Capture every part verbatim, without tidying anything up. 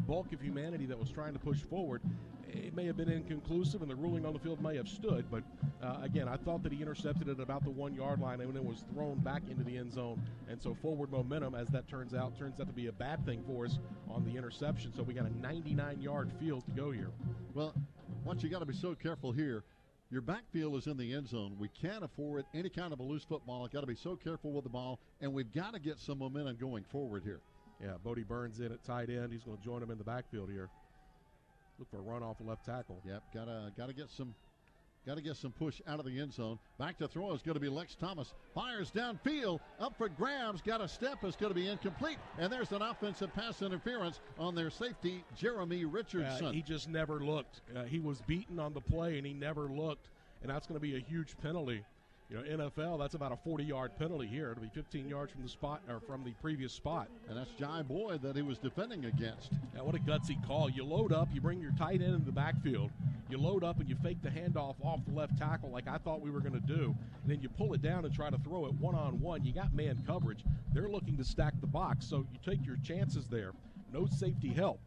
bulk of humanity that was trying to push forward. It may have been inconclusive, and the ruling on the field may have stood, but uh, again, I thought that he intercepted it about the one-yard line, and it was thrown back into the end zone, and so forward momentum, as that turns out, turns out to be a bad thing for us on the interception, so we got a ninety-nine-yard field to go here. Well, once you got to be so careful here, your backfield is in the end zone. We can't afford any kind of a loose football. Got to be so careful with the ball, and we've got to get some momentum going forward here. Yeah, Bodie Burns in at tight end. He's going to join him in the backfield here. Look for a run off the left tackle. Yep, gotta gotta get some gotta get some push out of the end zone. Back to throw is going to be Lex Thomas. Fires downfield, up for grabs, got a step, is going to be incomplete. And there's an offensive pass interference on their safety, Jeremy Richardson. Uh, he just never looked. Uh, he was beaten on the play, and he never looked. And that's going to be a huge penalty. You know, N F L, that's about a forty-yard penalty here. It'll be fifteen yards from the spot or from the previous spot. And that's Jai Boyd that he was defending against. Now, what a gutsy call. You load up, you bring your tight end in the backfield. You load up and you fake the handoff off the left tackle like I thought we were going to do. And then you pull it down and try to throw it one-on-one. You got man coverage. They're looking to stack the box, so you take your chances there. No safety help.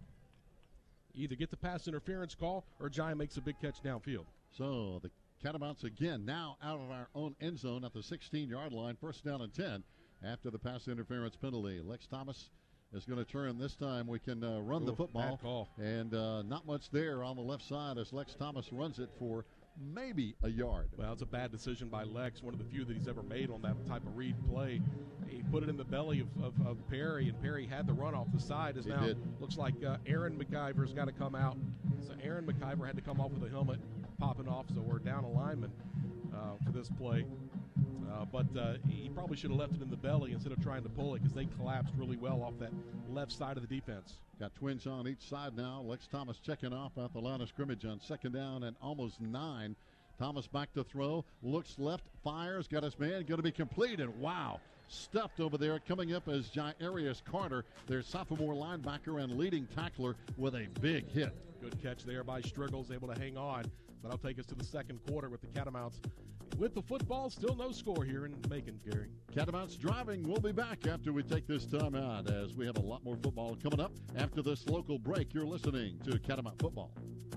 You either get the pass interference call or Jai makes a big catch downfield. So the Catamounts again now out of our own end zone at the sixteen-yard line, first down and ten after the pass interference penalty. Lex Thomas is going to turn this time. We can uh, run Ooh, the football. Bad call. And uh, not much there on the left side as Lex Thomas runs it for maybe a yard. Well, it's a bad decision by Lex, one of the few that he's ever made on that type of read play. He put it in the belly of, of, of Perry, and Perry had the run off the side. As he now did. Looks like uh, Aaron McIver's got to come out. So Aaron McIver had to come off with a helmet popping off, so we're down a lineman uh, for this play. Uh, but uh, he probably should have left it in the belly instead of trying to pull it because they collapsed really well off that left side of the defense. Got twins on each side now. Lex Thomas checking off at the line of scrimmage on second down and almost nine. Thomas back to throw, looks left, fires, got his man, going to be complete, and wow, stuffed over there. Coming up as Jairus Carter, their sophomore linebacker and leading tackler, with a big hit. Good catch there by Striggles, able to hang on. That'll take us to the second quarter with the Catamounts with the football. Still no score here in Macon, Gary. Catamounts driving. We'll be back after we take this time out as we have a lot more football coming up after this local break. You're listening to Catamount Football.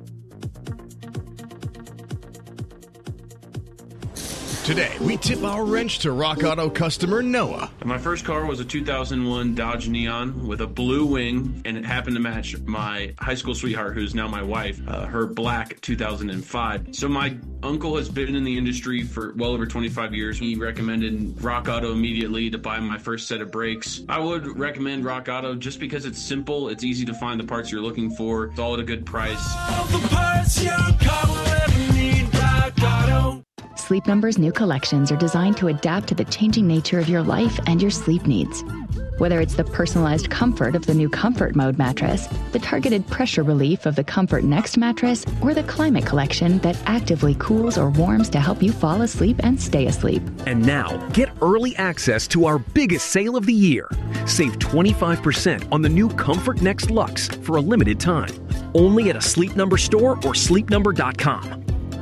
Today, we tip our wrench to Rock Auto customer Noah. My first car was a two thousand one Dodge Neon with a blue wing, and it happened to match my high school sweetheart, who's now my wife, uh, her black two thousand five. So my uncle has been in the industry for well over twenty-five years. He recommended Rock Auto immediately to buy my first set of brakes. I would recommend Rock Auto just because it's simple, it's easy to find the parts you're looking for, it's all at a good price. All the parts your car will ever need, Rock Auto. Sleep Number's new collections are designed to adapt to the changing nature of your life and your sleep needs. Whether it's the personalized comfort of the new Comfort Mode mattress, the targeted pressure relief of the Comfort Next mattress, or the Climate Collection that actively cools or warms to help you fall asleep and stay asleep. And now, get early access to our biggest sale of the year. Save twenty-five percent on the new Comfort Next Luxe for a limited time. Only at a Sleep Number store or sleep number dot com.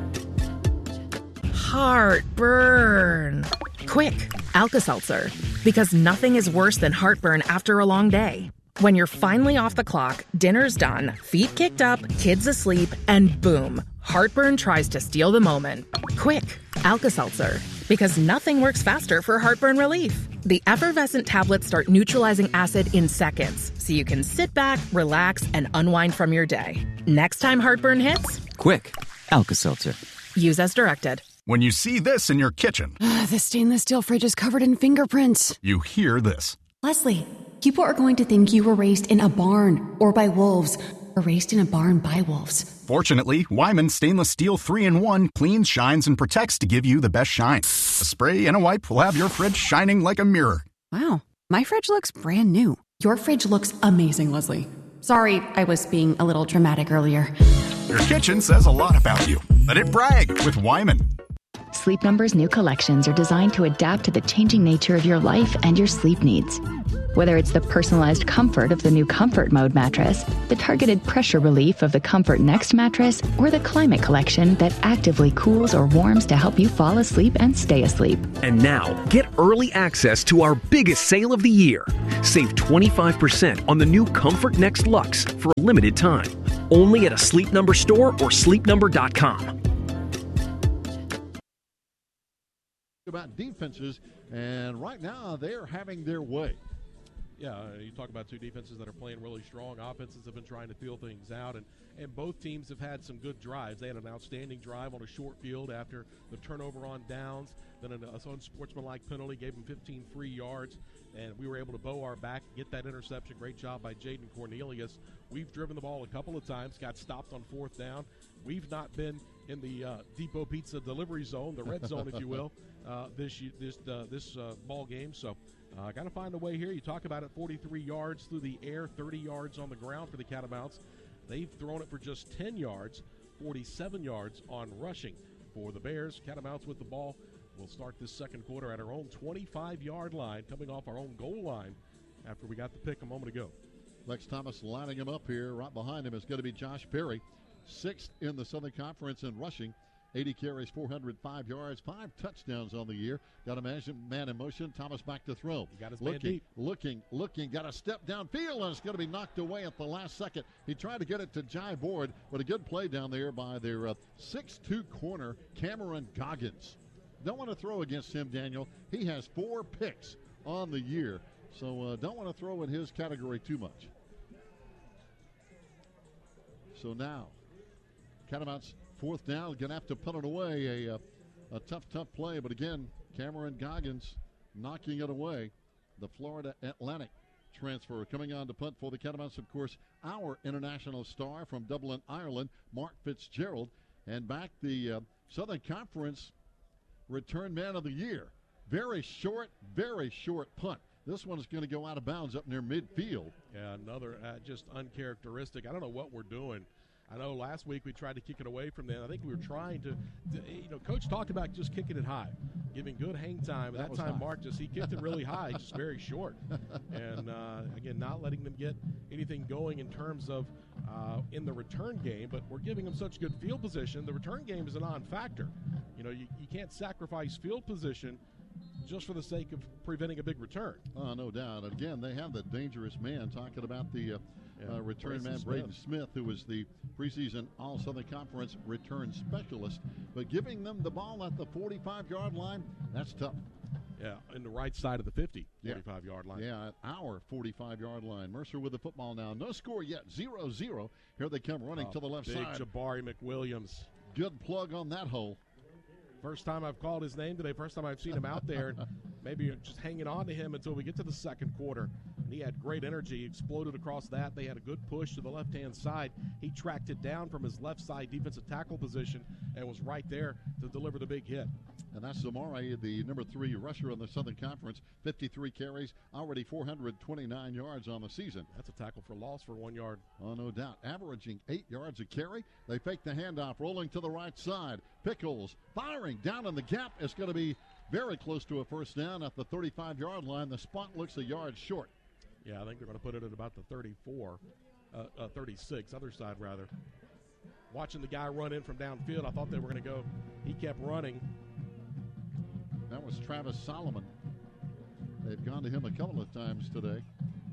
Heartburn. Quick, Alka-Seltzer. Because nothing is worse than heartburn after a long day. When you're finally off the clock, dinner's done, feet kicked up, kids asleep, and boom, heartburn tries to steal the moment. Quick, Alka-Seltzer. Because nothing works faster for heartburn relief. The effervescent tablets start neutralizing acid in seconds, so you can sit back, relax, and unwind from your day. Next time heartburn hits, quick, Alka-Seltzer. Use as directed. When you see this in your kitchen, the stainless steel fridge is covered in fingerprints. You hear this. Leslie, people are going to think you were raised in a barn or by wolves, or raised in a barn by wolves. Fortunately, Wyman Stainless Steel three in one cleans, shines, and protects to give you the best shine. A spray and a wipe will have your fridge shining like a mirror. Wow, my fridge looks brand new. Your fridge looks amazing, Leslie. Sorry, I was being a little dramatic earlier. Your kitchen says a lot about you. Let it brag with Wyman. Sleep Number's new collections are designed to adapt to the changing nature of your life and your sleep needs. Whether it's the personalized comfort of the new Comfort Mode mattress, the targeted pressure relief of the Comfort Next mattress, or the Climate Collection that actively cools or warms to help you fall asleep and stay asleep. And now, get early access to our biggest sale of the year. Save twenty-five percent on the new Comfort Next Luxe for a limited time. Only at a Sleep Number store or sleep number dot com. About defenses, and right now they're having their way. Yeah, uh, you talk about two defenses that are playing really strong. Offenses have been trying to feel things out, and, and both teams have had some good drives. They had an outstanding drive on a short field after the turnover on downs, then an unsportsmanlike penalty gave them fifteen free yards, and we were able to bow our back, get that interception. Great job by Jaden Cornelius. We've driven the ball a couple of times, got stopped on fourth down. We've not been in the uh, Depot Pizza delivery zone, the red zone, if you will, uh, this this uh, this uh, ball game. So uh, got to find a way here. You talk about it, forty-three yards through the air, thirty yards on the ground for the Catamounts. They've thrown it for just ten yards, forty-seven yards on rushing for the Bears. Catamounts with the ball. We'll start this second quarter at our own twenty-five-yard line, coming off our own goal line after we got the pick a moment ago. Lex Thomas lining him up here. Right behind him is going to be Josh Perry, sixth in the Southern Conference in rushing. eighty carries, four hundred five yards, five touchdowns on the year. Got a man, man in motion. Thomas back to throw. He got his looking, man deep. looking, looking. Got a step downfield, and it's going to be knocked away at the last second. He tried to get it to Jai Board, but a good play down there by their uh, six two corner, Cameron Goggins. Don't want to throw against him, Daniel. He has four picks on the year, so uh, don't want to throw in his category too much. So now, Catamounts fourth down, going to have to punt it away. A, a, a tough, tough play, but again, Cameron Goggins knocking it away. The Florida Atlantic transfer coming on to punt for the Catamounts, of course, our international star from Dublin, Ireland, Mark Fitzgerald. And back the uh, Southern Conference return man of the year. Very short, very short punt. This one is going to go out of bounds up near midfield. Yeah, another uh, just uncharacteristic. I don't know what we're doing. I know last week we tried to kick it away from them. I think we were trying to, to you know, Coach talked about just kicking it high, giving good hang time. That, that time, high. Mark, just he kicked it really high, just very short. And, uh, again, not letting them get anything going in terms of uh, in the return game, but we're giving them such good field position. The return game is a non-factor. You know, you, you can't sacrifice field position just for the sake of preventing a big return. Oh, no doubt. And again, they have the dangerous man talking about the uh, yeah, uh, return Brayson man, Smith. Braden Smith, who was the preseason All-Southern Conference return specialist. But giving them the ball at the forty-five-yard line, that's tough. Yeah, in the right side of the fifty, forty-five-yard line. Yeah, at our forty-five-yard line. Mercer with the football now. No score yet, zero zero. Here they come running oh, to the left big side. Jabari McWilliams. Good plug on that hole. First time I've called his name today. First time I've seen him out there. And maybe just hanging on to him until we get to the second quarter. He had great energy, exploded across that. They had a good push to the left-hand side. He tracked it down from his left side defensive tackle position and was right there to deliver the big hit. And that's Zamari, the number three rusher in the Southern Conference. fifty-three carries, already four hundred twenty-nine yards on the season. That's a tackle for loss for one yard. Oh, no doubt. Averaging eight yards a carry. They fake the handoff, rolling to the right side. Pickles firing down in the gap. It's going to be very close to a first down at the thirty-five-yard line. The spot looks a yard short. Yeah, I think they're going to put it at about the thirty-four, uh, uh, thirty-six, other side rather. Watching the guy run in from downfield, I thought they were going to go. He kept running. That was Travis Solomon. They've gone to him a couple of times today.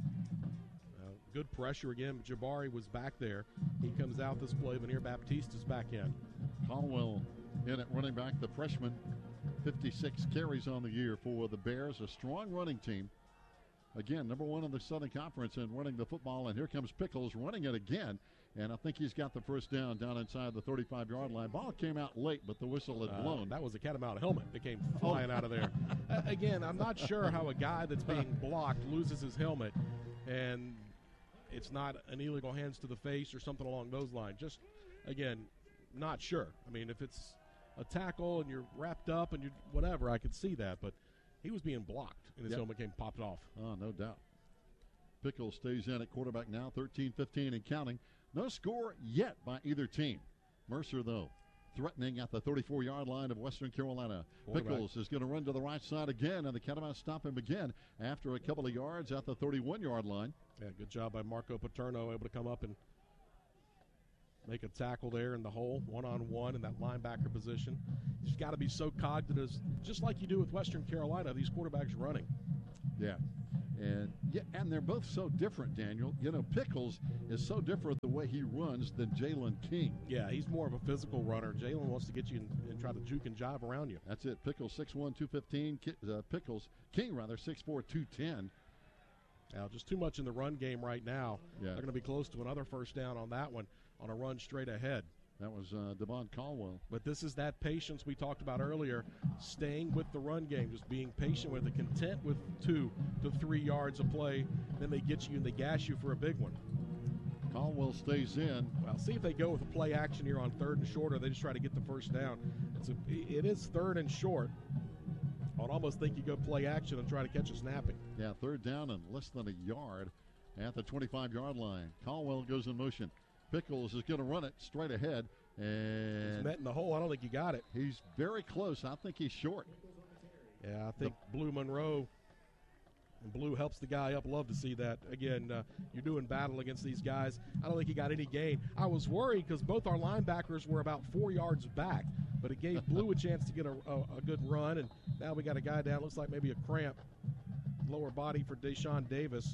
Uh, good pressure again. Jabari was back there. He comes out this play. Veneer Baptiste is back in. Caldwell in at running back, the freshman. fifty-six carries on the year for the Bears. A strong running team. Again, number one in the Southern Conference in running the football. And here comes Pickles running it again. And I think he's got the first down down inside the thirty-five-yard line. Ball came out late, but the whistle had blown. Uh, that was a Catamount helmet that came flying oh. out of there. uh, again, I'm not sure how a guy that's being blocked loses his helmet, and it's not an illegal hands to the face or something along those lines. Just, again, not sure. I mean, if it's a tackle and you're wrapped up and you whatever, I could see that. But he was being blocked, and his yep. helmet came popped off. Oh, no doubt. Pickles stays in at quarterback now, thirteen fifteen and counting. No score yet by either team. Mercer, though, threatening at the thirty-four-yard line of Western Carolina. Pickles is going to run to the right side again, and the Catamounts stop him again after a couple of yards at the thirty-one-yard line. Yeah, good job by Marco Paterno, able to come up and make a tackle there in the hole, one-on-one in that linebacker position. You just got to be so cognitive, just like you do with Western Carolina, these quarterbacks running. Yeah. And yeah, and they're both so different, Daniel. You know, Pickles is so different the way he runs than Jalen King. Yeah, he's more of a physical runner. Jalen wants to get you and, and try to juke and jive around you. That's it. Pickles six one, two fifteen. Uh, Pickles, King rather, six four, two ten. Now, just too much in the run game right now. Yeah. They're going to be close to another first down on that one on a run straight ahead. That was uh, Devon Caldwell. But this is that patience we talked about earlier, staying with the run game, just being patient with it, content with two to three yards of play. Then they get you and they gas you for a big one. Caldwell stays in. Well, see if they go with a play action here on third and short, or they just try to get the first down. It's a, it is third and short. I'd almost think you go play action and try to catch a snapping. Yeah, third down and less than a yard at the twenty-five-yard line. Caldwell goes in motion. Pickles is going to run it straight ahead. And he's met in the hole. I don't think you got it. He's very close. I think he's short. Yeah, I think the, Blue Monroe, and Blue helps the guy up. Love to see that. Again, uh, you're doing battle against these guys. I don't think he got any gain. I was worried because both our linebackers were about four yards back, but it gave Blue a chance to get a, a, a good run, and now we got a guy down. Looks like maybe a cramp. Lower body for Deshaun Davis.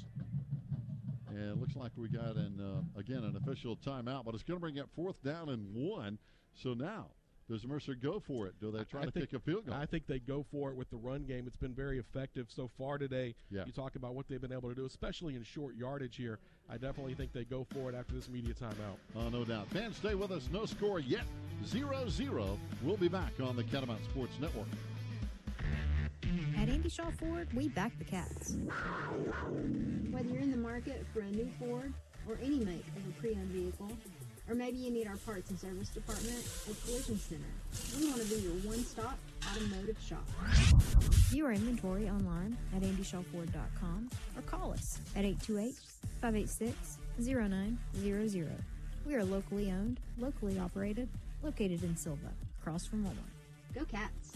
And it looks like we got, an, uh, again, an official timeout, but it's going to bring up fourth down and one. So now, does Mercer go for it? Do they try I to think, kick a field goal? I think they go for it with the run game. It's been very effective so far today. Yeah. You talk about what they've been able to do, especially in short yardage here. I definitely think they go for it after this media timeout. Oh, no doubt. Fans, stay with us. No score yet. zero zero. We'll be back on the Catamount Sports Network. At Andy Shaw Ford, we back the Cats. Whether you're in the market for a new Ford or any make of a pre-owned vehicle, or maybe you need our parts and service department or collision center, we want to be your one-stop automotive shop. View our inventory online at andy shaw ford dot com or call us at eight two eight, five eight six, zero nine zero zero. We are locally owned, locally operated, located in Silva, across from Walmart. Go Cats!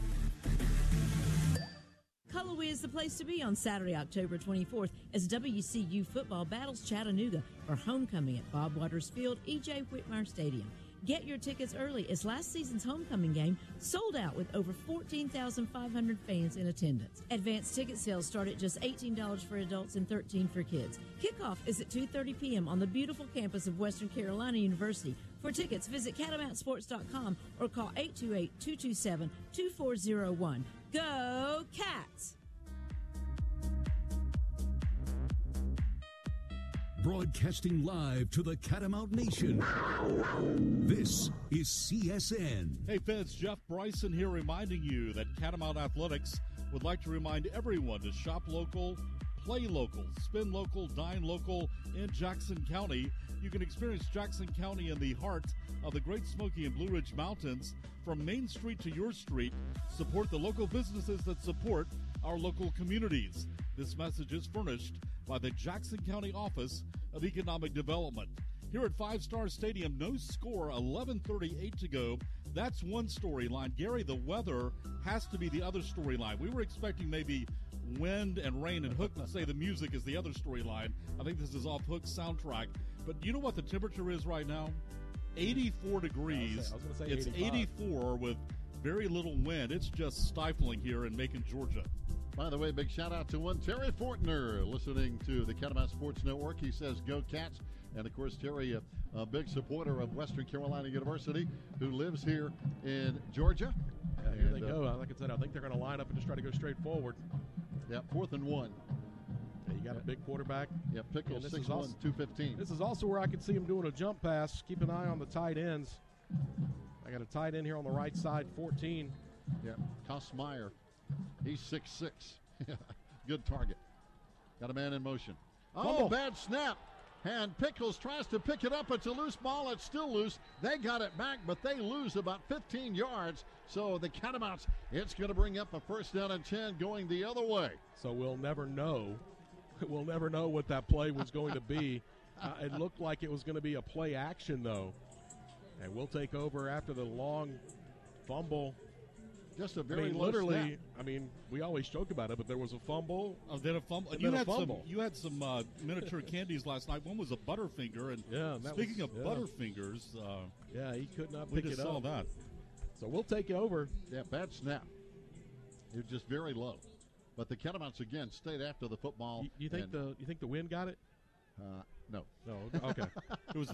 Cullowhee is the place to be on Saturday, October twenty-fourth, as W C U football battles Chattanooga for homecoming at Bob Waters Field, E J Whitmire Stadium. Get your tickets early as last season's homecoming game sold out with over fourteen thousand five hundred fans in attendance. Advanced ticket sales start at just eighteen dollars for adults and thirteen dollars for kids. Kickoff is at two thirty p.m. on the beautiful campus of Western Carolina University. For tickets, visit catamount sports dot com or call eight two eight, two two seven, two four zero one. Go Cats! Broadcasting live to the Catamount Nation. This is C S N. Hey fans, Jeff Bryson here reminding you that Catamount Athletics would like to remind everyone to shop local, play local, spin local, dine local in Jackson County. You can experience Jackson County in the heart of the Great Smoky and Blue Ridge Mountains from Main Street to your street. Support the local businesses that support our local communities. This message is furnished by the Jackson County Office of Economic Development. Here at Five Star Stadium, no score, eleven thirty-eight to go. That's one storyline. Gary, the weather has to be the other storyline. We were expecting maybe wind and rain, and Hook would say the music is the other storyline. I think this is off Hook's soundtrack. But you know what the temperature is right now? eighty-four degrees. I was gonna say it's eighty-five. eighty-four with very little wind. It's just stifling here in Macon, Georgia. By the way, big shout out to one Terry Fortner listening to the Catamount Sports Network. He says, go Cats. And, of course, Terry, a, a big supporter of Western Carolina University, who lives here in Georgia. Yeah, here and, they uh, go. Like I said, I think they're going to line up and just try to go straight forward. Yeah, fourth and one. Yeah, you got a big quarterback. Yeah, Pickles, And this six is one, also- two fifteen. This is also where I can see him doing a jump pass. Keep an eye on the tight ends. I got a tight end here on the right side, fourteen. Yeah, Kosmeyer. He's six six. Good target. Got a man in motion. Oh, Fumble. bad snap. And Pickles tries to pick it up. It's a loose ball. It's still loose. They got it back, but they lose about fifteen yards. So the Catamounts, it's going to bring up a first down and ten going the other way. So we'll never know. We'll never know what that play was going to be. Uh, it looked like it was going to be a play action, though. And we'll take over after the long fumble. Just a I very mean, low literally, snap. I mean, we always joke about it, but there was a fumble. Oh, then a fumble. And you, then a had fumble. Some, you had some uh, miniature candies last night. One was a Butterfinger. And yeah, that speaking was, of yeah. Butterfingers, uh, yeah, he could not we pick just it saw up. that. So we'll take over. Yeah, bad snap. It was just very low. But the Catamounts, again, stayed after the football. You, you think and, the you think the wind got it? Uh, no. No. Okay. It was the